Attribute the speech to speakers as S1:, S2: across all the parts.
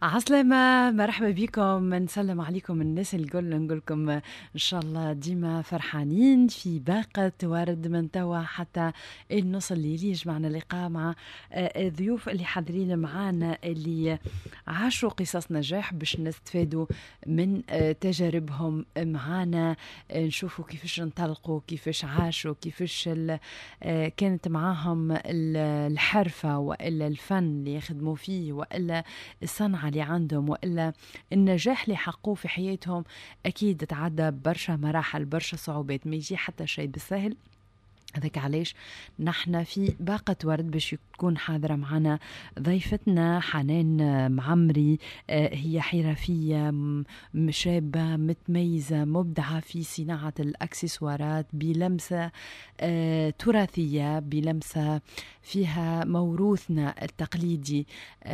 S1: عسلامة، مرحبا بكم، نسلم عليكم الناس الكل، نقول لكم إن شاء الله ديما فرحانين في باقة ورد من توا حتى النص الليلي. يجمعنا لقاء مع الضيوف اللي حاضرين معانا، اللي عاشوا قصص نجاح باش نستفادوا من تجاربهم معانا، نشوفوا كيفاش انطلقوا، كيفاش عاشوا، كيفاش كانت معاهم الحرفة وإلا الفن اللي يخدموا فيه وإلا الصنعة اللي عندهم وإلا النجاح اللي حقوه في حياتهم. أكيد تعدى برشا مراحل، برشا صعوبات، ما يجي حتى شيء بالسهل. هذاك علاش نحن في باقة ورد باش تكون حاضرة معنا ضيفتنا حنان معمري. هي حرفية شابة متميزة مبدعة في صناعة الأكسسوارات بلمسة تراثية، بلمسة فيها موروثنا التقليدي.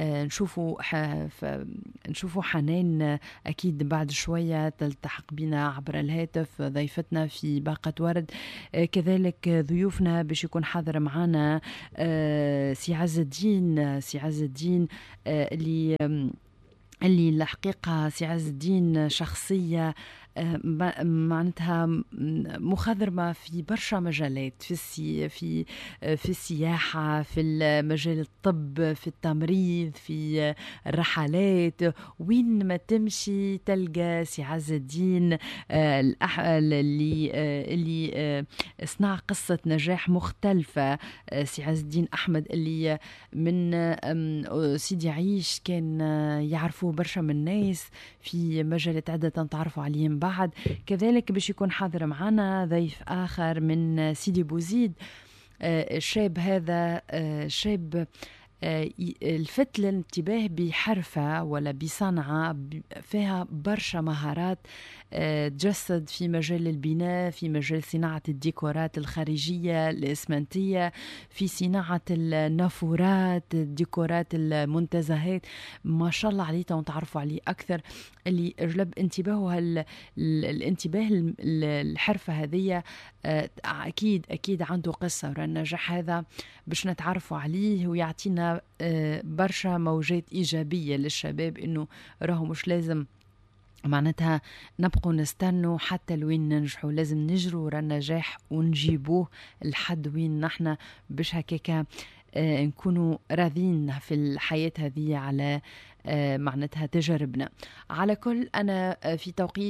S1: نشوفوا حنان أكيد بعد شوية تلتحق بنا عبر الهاتف، ضيفتنا في باقة ورد. كذلك ضيوفنا باش يكون حاضر معنا سي عز الدين. سي عز الدين اللي الحقيقة سي عز الدين شخصية معناتها مخضرمة في برشا مجالات، في السياحة، في المجال الطب، في التمريض، في الرحلات. وين ما تمشي تلقى سي عز الدين اللي صنع قصة نجاح مختلفة. سي عز الدين أحمد اللي من سيدي عيش كان يعرفوه برشا من الناس في مجالات عدة تعرفوا عليهم بعد. كذلك باش يكون حاضر معنا ضيف آخر من سيدي بوزيد. الشاب هذا شاب الفت للانتباه بحرفة ولا بصنعة فيها برشا مهارات. تجسد في مجال البناء، في مجال صناعة الديكورات الخارجية الإسمنتية، في صناعة النافورات، الديكورات المنتزهات. ما شاء الله عليه، تعرفوا عليه أكثر. اللي جلب انتباهه الانتباه الحرفة هذه. أكيد عنده قصة ورا النجاح هذا باش نتعرفوا عليه ويعطينا برشا موجات إيجابية للشباب، إنه راهو مش لازم معناتها نبقوا نستنوا حتى لوين ننجحوا، لازم نجروا ورا النجاح ونجيبوه لحد وين نحن باش هكاكا نكونوا راضين في الحياة هذه على معناتها تجاربنا. على كل أنا في توقيت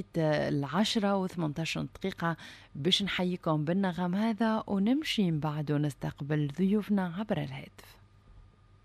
S1: 10:18 باش نحييكم بالنغم هذا ونمشي من بعده نستقبل ضيوفنا عبر الهاتف.